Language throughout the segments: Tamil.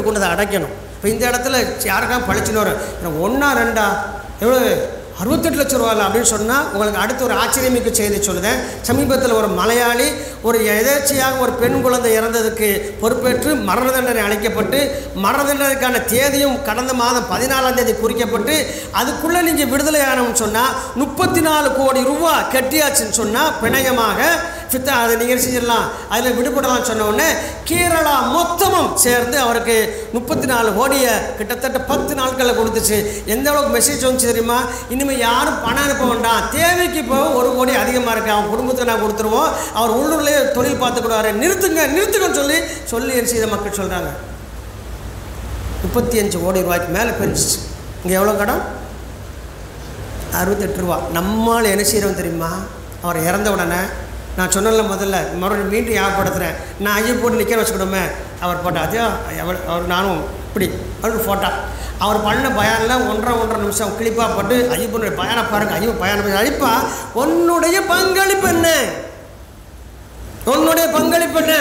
கொண்டு அதை அடைக்கணும். இப்போ இந்த இடத்துல யாருக்காக பழிச்சுன்னு வரும், 1 2 எவ்வளோ 68 லட்சம் ரூபாயில் அப்படின்னு சொன்னால் உங்களுக்கு அடுத்து ஒரு ஆச்சரியமிக்க செய்தி சொல்லுதேன். சமீபத்தில் ஒரு மலையாளி ஒரு எதேச்சையாக ஒரு பெண் குழந்தை இறந்ததுக்கு பொறுப்பேற்று மரண தண்டனை அளிக்கப்பட்டு மரண தண்டனைக்கான தேதியும் கடந்த மாதம் 14ஆம் தேதி குறிக்கப்பட்டு அதுக்குள்ளே நீங்கள் விடுதலை ஆகணும்னு சொன்னால் 34 கோடி ரூபா கட்டியாச்சுன்னு சொன்னால் பிணையமாக அதை நீங்கள் செஞ்சிடலாம், அதில் விடுபடலாம் சொன்ன உடனே கேரளா மொத்தமும் சேர்ந்து அவருக்கு 34 கோடியை கிட்டத்தட்ட 10 நாட்களில் கொடுத்துச்சு. எந்த அளவுக்கு மெசேஜ் வந்துச்சு தெரியுமா, இனிமேல் யாரும் பணம் அனுப்ப வேண்டாம், தேவைக்கு இப்போ 1 கோடி அதிகமாக இருக்குது, அவன் குடும்பத்தை நான் கொடுத்துருவோம், அவர் உள்ளூர்லேயே தொழில் பார்த்துக்கூடாரு, நிறுத்துங்கன்னு சொல்லி செய்த மக்கள் சொல்கிறாங்க. 35 கோடி ரூபாய்க்கு மேலே பெருந்துச்சு. இங்கே எவ்வளோ கடன்? 68 ரூபா. நம்மால் என்ன செய்கிறோம் தெரியுமா, அவர் இறந்த உடனே நான் சொன்னல முதல்ல மறுபடியும் மீண்டும் யார்படுத்துகிறேன், நான் ஐயோ போட்டு நிற்க வச்சுக்கிடுமே, அவர் போட்டா அதே அவர் நானும் இப்படி அவருக்கு ஃபோட்டா அவர் பண்ண பயானில் 1.5 நிமிஷம் கிளிப்பாக போட்டு ஐயப்பனுடைய பயானை பாருங்கள், ஐயோ பயானை அழிப்பா உன்னுடைய பங்களிப்பு என்ன, உன்னுடைய பங்களிப்பு என்ன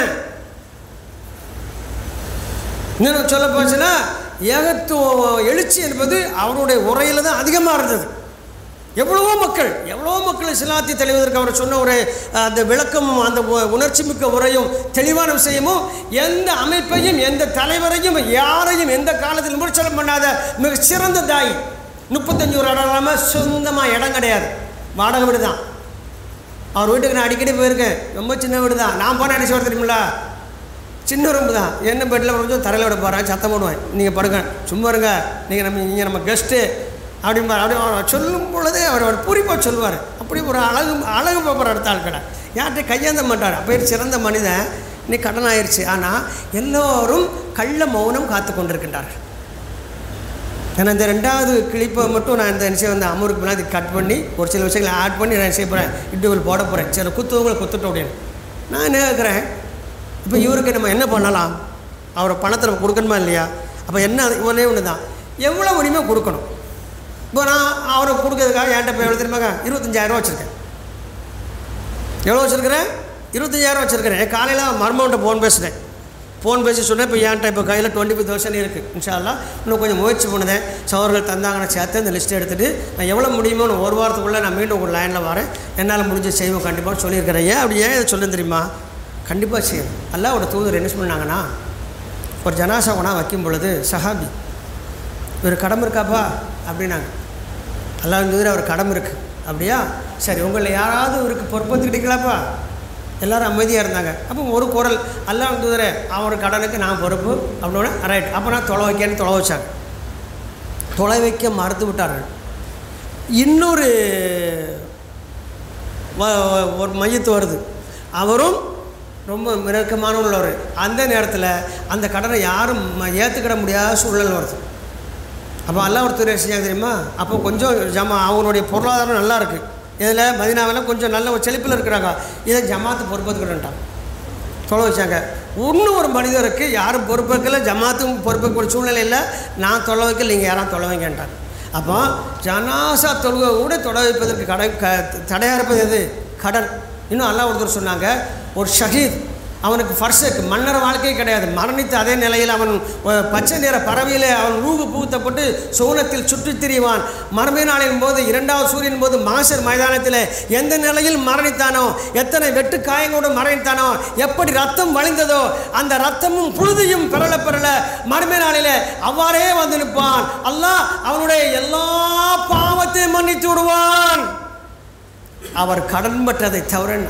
இன்னும் சொல்ல போச்சுன்னா ஏகத்துவ எழுச்சி என்பது அவருடைய உரையில் தான் அதிகமாக இருந்தது. எவ்வளவோ மக்கள் இஸ்லாத்தை தெளிவதற்கு அவர் சொன்ன ஒரு அந்த விளக்கமும் அந்த உணர்ச்சி மிக்க உரையும் தெளிவான விஷயமும் எந்த அமைப்பையும் எந்த தலைவரையும் யாரையும் எந்த காலத்தில் விமர்சனம் பண்ணாத மிக சிறந்த தாய். 35 இடம் இல்லாமல் சொந்தமாக இடம் கிடையாது, வாடகை வீடு தான். அவர் வீட்டுக்கு நான் அடிக்கடி போயிருக்கேன், ரொம்ப சின்ன வீடு தான். நான் போன அடிச்சு வர தெரியுமில்ல, சின்ன ரூம்பு தான். என்ன பெட்டில் கொஞ்சம் தரையில் விட போகிறேன், சத்தம் போடுவேன், நீங்கள் படுங்க சும்மா இருங்க, நீங்கள் நம்ம கெஸ்ட்டு அப்படிம்பார். அப்படி சொல்லும் பொழுதே அவர் பூரிப்பாக சொல்லுவார். அப்படி ஒரு அழகு பார்ப்பார் அடுத்த ஆட்களை, யார்கிட்ட கையேந்த மாட்டார். அப்போ சிறந்த மனிதன். இன்னைக்கு கடன் ஆயிடுச்சு. ஆனால் எல்லோரும் கள்ள மௌனம் காத்து கொண்டிருக்கின்றார்கள். ஏன்னா இந்த 2வது கிளிப்பை மட்டும் நான் இந்த விஷயம் வந்து அமருக்கு மேலே கட் பண்ணி ஒரு சில விஷயங்களை ஆட் பண்ணி நான் செய்ய போகிறேன், இட்டுகள் போட போகிறேன், சில குத்துவங்களை குத்துட்டோம் அப்படின்னு நான் என்ன கேட்குறேன். இப்போ இவருக்கு நம்ம என்ன பண்ணலாம், அவரை பணத்தை நம்ம கொடுக்கணுமா இல்லையா? அப்போ என்ன ஒன்றே ஒன்று தான், எவ்வளோ உரிமை கொடுக்கணும். இப்போ நான் அவரை கொடுக்கறதுக்காக என்கிட்ட போய் எவ்வளோ தெரியுமாங்க, 25,000 வச்சுருக்கேன். எவ்வளோ வச்சுருக்கிறேன்? 25,000 வச்சுருக்கிறேன். காலையில் மர்மவன்ட்ட ஃபோன் பேசி சொன்னேன். இப்போ என்கிட்ட இப்போ கையில் 25,000 இருக்குது. இன்ஷா அல்லாஹ் இன்னும் கொஞ்சம் முயற்சி பண்ணுதேன், சவர்கள் தந்தாங்கன்னு சேர்த்து இந்த லிஸ்ட்டை எடுத்துகிட்டு நான் எவ்வளோ முடியுமோ ஒரு வாரத்துக்குள்ளே நான் மீண்டும் ஒரு லைனில் வரேன், என்னால் முடிஞ்ச செய்வோம் கண்டிப்பாக சொல்லியிருக்கிறேன். ஏன் இதை சொல்ல தெரியுமா, கண்டிப்பாக செய்யணும். அல்லாஹ்வோட தூதர் என்ன பண்ணாங்கன்னா, ஒரு ஜனாசா கொண்டா வைக்கும் பொழுது சஹாபி ஒரு கடமை இருக்காப்பா அப்படின்னாங்க. அல்லாஹ் தூதர் அவர் கடமை இருக்குது. அப்படியா, சரி உங்களில் யாராவது இவருக்கு பொறுப்பேற்றுக்கிட்டீங்களாப்பா? எல்லோரும் அமைதியாக இருந்தாங்க. அப்போ ஒரு குரல், அல்லாஹ் தூதரே அவர் கடனுக்கு நான் பொறுப்பு அப்படின்னா ரைட். அப்போ நான் தொலை வைக்கன்னு தொலை வச்சாங்க. தொலை வைக்க மறுத்து விட்டார்கள். இன்னொரு ஒரு மையத்து வருது, அவரும் ரொம்ப நெருக்கமான உள்ளவர். அந்த நேரத்தில் அந்த கடனை யாரும் ஏற்றுக்கிட முடியாத சூழ்நிலை வருது. அப்போ அல்லாஹ் ஒரு துறை செஞ்சாங்க தெரியுமா, அப்போ கொஞ்சம் அவங்களுடைய பொருளாதாரம் நல்லா இருக்குது, இதில் மதீனாவில் கொஞ்சம் நல்ல ஒரு செழிப்பில் இருக்கிறாங்க, இதை ஜமாத்து பொறுப்பேற்றுக்கிட்டாங்க, தொலை வச்சாங்க. இன்னும் ஒரு மனிதருக்கு யாரும் பொறுப்பேற்கல, ஜமாத்தும் பொறுப்பேற்க சூழ்நிலை இல்லை, நான் தொலை வைக்கல, நீங்கள் யாரும் தொலை வைங்கன்ட்டாங்க. அப்போ ஜனாசா தொழுகை கூட தொலை வைப்பதற்கு தடையாக இருப்பது எது? கடன். இன்னும் அல்லாஹ் ஒருத்தர் சொன்னாங்க, ஒரு ஷஹீத் அவனுக்கு ஃபர்ஸ்ட் மன்னர் வாழ்க்கை கிடையாது, மரணித்த அதே நிலையில் அவன் பச்சை நிற பறவையிலே அவன் ரூபு பூத்தப்பட்டு சோனத்தில் சுற்றித் திரிவான். மறுமை நாளின் போது 2வது சூரியன் போது மாசர் மைதானத்தில் எந்த நிலையில் மரணித்தானோ, எத்தனை வெட்டு காயங்களோடு மரணித்தானோ, எப்படி ரத்தம் வழிந்ததோ அந்த ரத்தமும் புழுதியும் பெறல மறுமை நாளில் அவ்வாறே வந்து நிற்பான். அல்லாஹ் அவனுடைய எல்லா பாவத்தையும் மன்னித்து விடுவான், அவர் கடன் பட்டதை தவிர.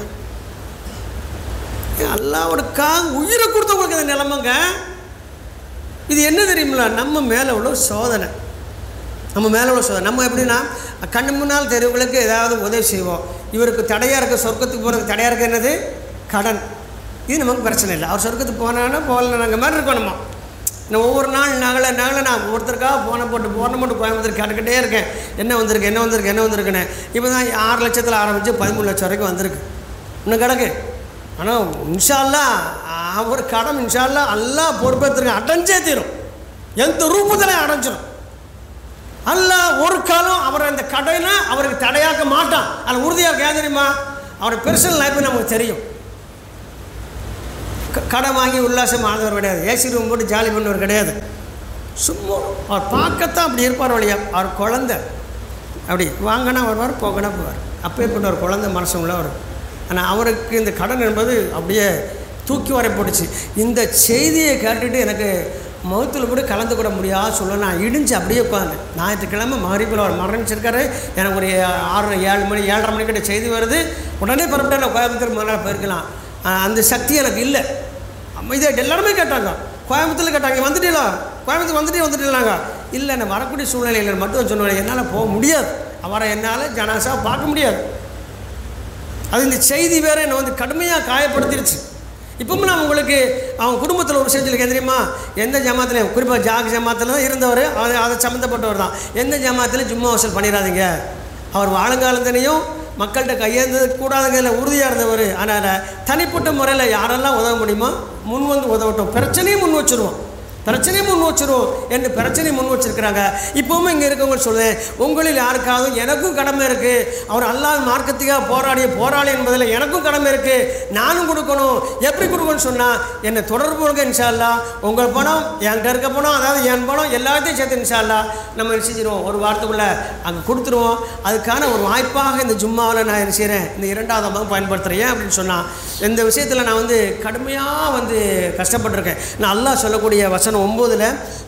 அல்லாஹ்வுக்காக உயிரை கொடுத்தவங்களுக்கு அந்த நிலைமைங்க. இது என்ன தெரியுமில்ல, நம்ம மேலே உள்ள சோதனை, நம்ம எப்படின்னா கண்ணு முன்னால் தெருவுகளுக்கு ஏதாவது உதவி செய்வோம். இவருக்கு தடையாக இருக்க, சொர்க்கத்துக்கு போகிறதுக்கு தடையாக இருக்க என்னது? கடன். இது நமக்கு பிரச்சனை இல்லை. அவர் சொர்க்கத்துக்கு போனான்னா போகல, நாங்கள் மாதிரி இருக்கோம். நான் ஒவ்வொரு நாள் நகலை நான் ஒருத்தருக்காக போன போட்டு கோயம்புத்தூர் கேட்டுக்கிட்டே இருக்கேன், என்ன வந்திருக்குன்னு. இப்போ தான் 6 லட்சத்தில் ஆரம்பித்து 13 லட்சம் வரைக்கும் வந்திருக்கு, இன்னும் கிடக்கு. ஆனால் இன்ஷா அல்லாஹ் அவர் கடன் இன்ஷா அல்லாஹ் அல்லாஹ் பொறுப்பேற்றுங்க, அடைஞ்சே தீரும், எந்த ரூபத்தில் அடைஞ்சிடும். அல்லாஹ் ஒரு காலம் அவர் அந்த கடனை அவருக்கு தடையாக்க மாட்டான். அதில் உறுதியாக ஏன் தெரியுமா, அவர் பெர்சனல் லைஃப் நமக்கு தெரியும். கடன் வாங்கி உல்லாசம் ஆனவர் கிடையாது, ஏசி ரூம் போட்டு ஜாலி பண்ணவர் கிடையாது. சும்மா அவர் பார்க்கத்தான் அப்படி இருப்பார் வழியா. அவர் குழந்தை அப்படி வாங்கினா வருவார், போகனா போவார். அப்பேற்பட்ட ஒரு குழந்தை மனசு உள்ளவர். ஆனால் அவருக்கு இந்த கடன் என்பது அப்படியே தூக்கி வரை போட்டுச்சு. இந்த செய்தியை கேட்டுட்டு எனக்கு மௌத்தில் கூட கலந்து கூட முடியாது சொல்ல, நான் இடிஞ்சு அப்படியே உட்காந்தேன். ஞாயிற்றுக்கிழமை மகரிப்பில் அவர் மரணிச்சிருக்காரு. எனக்கு ஒரு 6, 7 மணி 7:30 மணிக்கிட்ட செய்தி வருது. உடனே புறப்பட்டு நான் கோயம்புத்தூர் முதல்ல போயிருக்கலாம். அந்த சக்தி எனக்கு இல்லை. இதை எல்லாருமே கேட்டாங்க, கோயம்புத்தூரில் கேட்டாங்க, வந்துட்டீங்களா கோயம்புத்தூர் வந்துட்டீங்களாங்க. இல்லை, நான் வரக்கூடிய சூழ்நிலையில் மட்டும் சொன்னேன், என்னால் போக முடியாது, அவரை என்னால் ஜனாசா பார்க்க முடியாது. அது இந்த செய்தி வேறு என்னை வந்து கடுமையாக காயப்படுத்திடுச்சு. இப்பவும் நான் உங்களுக்கு அவங்க குடும்பத்தில் ஒரு விஷயம் சொல்லியிருக்கேன் தெரியுமா? எந்த ஜமாத்துலையும், குறிப்பாக ஜாக் ஜமாத்தில் தான் இருந்தவர், அதை சம்மந்தப்பட்டவர் தான். எந்த ஜமாத்திலையும் ஜும்மா வசூல் பண்ணிடாதீங்க. அவர் வாழுங்காலத்தினையும் மக்கள்கிட்ட கையேந்தது கூடாதுங்கிறதுல உறுதியாக இருந்தவர். அதனால் தனிப்பட்ட முறையில் யாரெல்லாம் உதவ முடியுமோ முன் வந்து உதவட்டும், பிரச்சனையும் முன் வச்சுருவோம் என்று பிரச்சனையை முன் வச்சிருக்கிறாங்க. இப்போவும் இங்கே இருக்கவங்க சொல்லுவேன், உங்களில் யாருக்காவது எனக்கும் கடமை இருக்குது, அவர் அல்லாஹ் மார்க்கத்துக்காக போராளி என்பதில் எனக்கும் கடமை இருக்குது, நானும் கொடுக்கணும். எப்படி கொடுக்கணும்னு சொன்னால் என்னை தொடர்பு கொடுங்க. இன்ஷா அல்லாஹ் உங்கள் பணம் என்கிட்ட இருக்க பணம், அதாவது என் பணம் எல்லாத்தையும் சேர்த்து இன்ஷா அல்லாஹ் நம்ம செஞ்சிடுவோம், ஒரு வாரத்துக்குள்ளே அங்கே கொடுத்துருவோம். அதுக்கான ஒரு வாய்ப்பாக இந்த ஜும்மாவில் நான் என்ன செய்கிறேன், இந்த 2வது அம்மாவும் பயன்படுத்துகிறேன். அப்படின்னு சொன்னால் இந்த விஷயத்தில் நான் வந்து கடுமையாக வந்து கஷ்டப்பட்டிருக்கேன். நான் அல்லாஹ் சொல்லக்கூடிய வசனம் 9ல்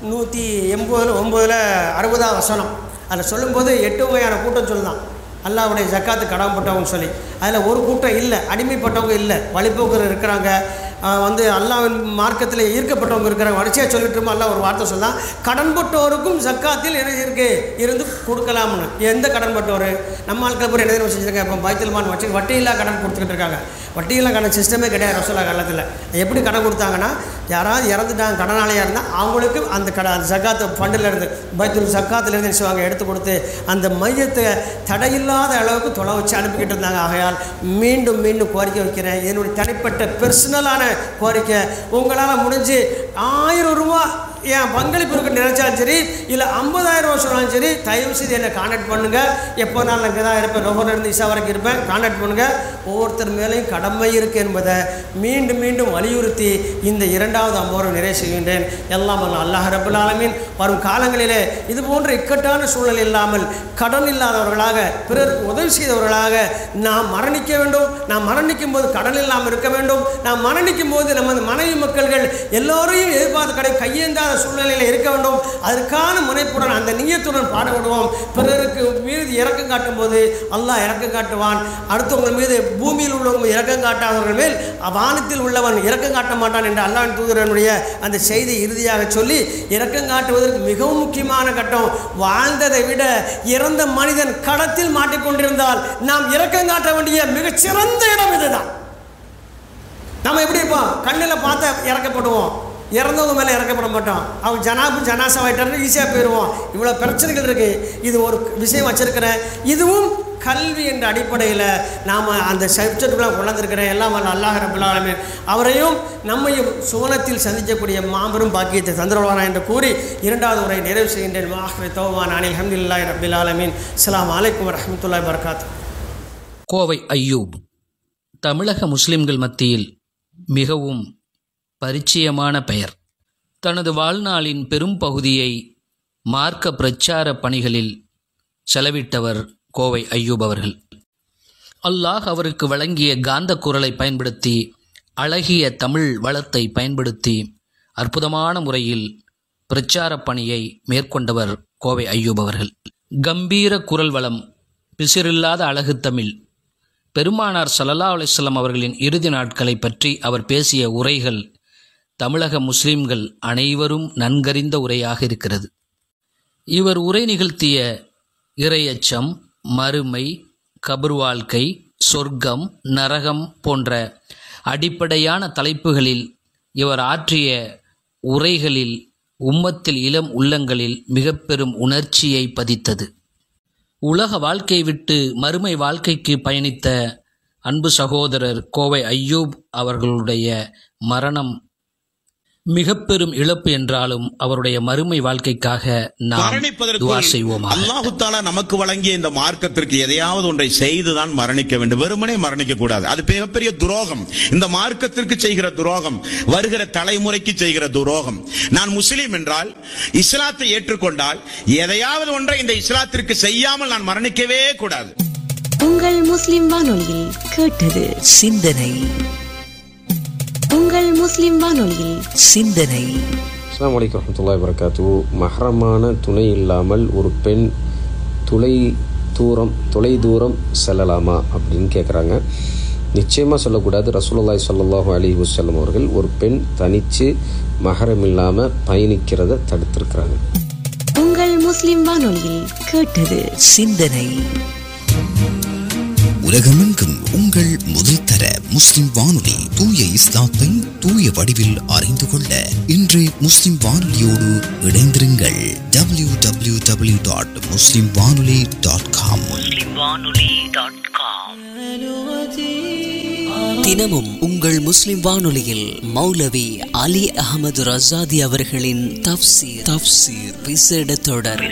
189 60 வசனம், அதில் சொல்லும்போது 8 வகையான கூட்டம் சொல்லலாம். அல்லாஹ்வுடைய ஜக்காத்து கடமைப்பட்டவங்க சொல்லி அதில் ஒரு கூட்டம் இல்லை, அடிமைப்பட்டவங்க இல்லை, வழிபோக்கர் இருக்கிறாங்க, வந்து அல்லாஹ்வின் மார்க்கத்தில் ஈர்க்கப்பட்டவங்க இருக்கிறாங்க. வரிசையாக சொல்லிட்டு இருக்கோம். அல்லாஹ் ஒரு வார்த்தை சொல்லலாம், கடன்பட்டோருக்கும் ஜக்காத்தில் என்ன இருக்குது இருந்து கொடுக்கலாம்னு. எந்த கடன்பட்டவர்? நம்ம ஆட்கள் பூரா என்ன செஞ்சுருக்காங்க, இப்போ பைத்துல்மால் வச்சு வட்டியில்லா கடன் கொடுத்துக்கிட்டு இருக்காங்க. வட்டியில்லா கடன் சிஸ்டமே கிடையாது ரசூலுல்லாஹ் காலத்தில். எப்படி கடன் கொடுத்தாங்கன்னா, யாராவது இறந்துட்டாங்க கடனாளியாக இருந்தால் அவங்களுக்கு அந்த அந்த ஜக்காத்து ஃபண்டில் இருந்து பைத்துல் ஜக்காத்துலேருந்து நினைச்சுவாங்க எடுத்து கொடுத்து அந்த மையத்தை தடையில்லாத அளவுக்கு தொலை வச்சு அனுப்பிக்கிட்டு இருந்தாங்க. ஆகையால் மீண்டும் கோரிக்கை வைக்கிறேன், என்னுடைய தனிப்பட்ட பெர்சனலான கோரிக்கை, உங்களால் முடிஞ்சு 1000 ரூபா என் பங்களிப்பு இருக்க நினைச்சாலும் சரி, இல்லை 50,000 ரூபா சொன்னாலும் சரி, தயவு செய்து என்னை கான்டாக்ட் பண்ணுங்கள். எப்போ நான் இங்கே தான் இருப்பேன், லோகர்லேருந்து இசா வரைக்கும் இருப்பேன், கான்டாக்ட் பண்ணுங்கள். ஒவ்வொருத்தர் மேலேயும் கடமை இருக்குது என்பதை மீண்டும் வலியுறுத்தி இந்த 2வது அமர்வை நிறைவு செய்கின்றேன். எல்லாம் அல்லாஹ் ரப்பல் ஆலமீன் வரும் காலங்களிலே இது போன்ற இக்கட்டான சூழல் இல்லாமல் கடன் இல்லாதவர்களாக, பிறருக்கு உதவி செய்தவர்களாக நாம் மரணிக்க வேண்டும். நாம் மரணிக்கும் போது கடன் இல்லாமல் இருக்க வேண்டும். நாம் மரணிக்கும் போது நமது மனைவி மக்கள்கள் எல்லோரையும் எதிர்பார்த்து கையேந்தாத சூழ்நிலையில் இருக்க வேண்டும். அதற்கான முனைப்புடன் அந்த நியத்துடன் பாடுபடுவோம். பிறருக்கு மீது இரக்கம் காட்டும் போது அல்லாஹ் இரக்கம் காட்டுவான். அடுத்தவங்கள் மீது பூமியில் உள்ளவங்க இரக்கம் காட்டாதவர்கள் மேல் வானத்தில் உள்ளவன் இரக்கம் காட்ட மாட்டான் என்று அல்லாஹ்வின் தூதரனுடைய அந்த செய்தி இறுதியாக சொல்லி, இரக்கம் காட்டுவதற்கு மிகவும் முக்கியமான கட்டம், வாழ்ந்ததை விட இறந்த மனிதன் கடத்தில் மாட்டிக்கொண்டிருந்தால் நாம் இரக்கம் காட்ட வேண்டிய மிகச்சிறந்த இடம் இதுதான். நம்ம எப்படி இருப்போம், கண்ணில் பார்த்து இறக்கப்படுவோம், இறந்தவங்க மேலே இறக்கப்பட மாட்டோம். அவங்க ஜனாசாவாயிட்டாரு ஈஸியாக போயிடுவோம். இவ்வளோ பிரச்சனைகள் இருக்குது. இது ஒரு விஷயம் வச்சுருக்கிறேன். இதுவும் கல்வி என்ற அடிப்படையில் நாம் அந்த சப்ஜெக்டுலாம் கொண்டிருக்கிறேன். எல்லாம் அல்லாஹ் ரப்பல் ஆலமீன் அவரையும் நம்மையும் சுவனத்தில் சந்திக்கக்கூடிய மாபெரும் பாக்கியத்தை தந்துருவானா என்று கூறி 2வது உரை நிறைவு செய்கின்றேன். வாஹ்ரி தௌபான் அனில் ஹம்துலில்லாஹி ரப்பில் ஆலமீன். அஸ்ஸலாமு அலைக்கும் வரஹ்மத்துல்லாஹி வபரகாத்துஹு. கோவை அய்யூப் தமிழக முஸ்லிம்கள் மத்தியில் மிகவும் பரிச்சயமான பெயர். தனது வாழ்நாளின் பெரும் பகுதியை மார்க்க பிரச்சார பணிகளில் செலவிட்டவர் கோவை அய்யூப் அவர்கள். அல்லாஹ் அவருக்கு வழங்கிய காந்த குரலை பயன்படுத்தி, அழகிய தமிழ் வளத்தை பயன்படுத்தி அற்புதமான முறையில் பிரச்சார பணியை மேற்கொண்டவர் கோவை அய்யூப் அவர்கள். கம்பீர குரல் வளம், பிசிறில்லாத அழகு தமிழ். பெருமானார் ஸல்லல்லாஹு அலைஹி வஸல்லம் அவர்களின் இறுதி நாட்களை பற்றி அவர் பேசிய உரைகள் தமிழக முஸ்லிம்கள் அனைவரும் நன்கறிந்த உரையாக இருக்கிறது. இவர் உரை நிகழ்த்திய இறையச்சம், மறுமை, கபர் வாழ்க்கை, சொர்க்கம், நரகம் போன்ற அடிப்படையான தலைப்புகளில் இவர் ஆற்றிய உரைகளில் உம்மத்தில் இளம் உள்ளங்களில் மிக பெரும் உணர்ச்சியை பதித்தது. உலக வாழ்க்கை விட்டு மறுமை வாழ்க்கைக்கு பயணித்த அன்பு சகோதரர் கோவை அய்யூப் அவர்களுடைய மரணம் மிக பெரும் இழப்பு என்றாலும் அவருடைய மறுமை வாழ்க்கைக்காக நாம் துஆ செய்வோம். அல்லாஹ் தஆலா நமக்கு வழங்கிய இந்த மார்க்கத்திற்கு எதையாவது ஒன்றை செய்துதான் மரணிக்க வேண்டும். வெறுமனே மரணிக்க கூடாது. அது மிகப்பெரிய துரோகம். இந்த மார்க்கத்திற்கு செய்கிற துரோகம், வருகிற தலைமுறைக்கு செய்கிற துரோகம். நான் முஸ்லீம் என்றால், இஸ்லாத்தை ஏற்றுக்கொண்டால், எதையாவது ஒன்றை இந்த இஸ்லாத்திற்கு செய்யாமல் நான் மரணிக்கவே கூடாது. உங்கள் முஸ்லிம் வானொலியில் கேட்டது சிந்தனை. உங்கள் முஸ்லிம் வானொலியில் சிந்தனை. அஸ்ஸலாமு அலைக்கும் வரஹ்மத்துல்லாஹி வபரகாத்துஹு. மஹ்ரமான துணை இல்லாமல் ஒரு பெண் தொலை தூரம் செல்லலாமா அப்படின்னு கேட்குறாங்க. நிச்சயமாக சொல்லக்கூடாது. ரசூலுல்லாஹி ஸல்லல்லாஹு அலைஹி வஸல்லம் அவர்கள் ஒரு பெண் தனித்து மஹரம் இல்லாமல் பயணிக்கிறத தடுத்திருக்கிறாங்க. உங்கள் முஸ்லிம் வானொலியில் கேட்டது சிந்தனை. உலகமெங்கும் உங்கள் முதல் தர முஸ்லிம் வானொலி தூய இஸ்லாத்தை தூய வடிவில் அறிந்து கொள்ள இன்று முஸ்லிம் வானொலியோடு இணைந்திருங்கள். www.muslimwanoli.com. தினமும் உங்கள் முஸ்லிம் வானொலியில் மௌலவி அலி அஹமது ரஸாதி அவர்களின் தஃப்சீர் விசேட தொடர்.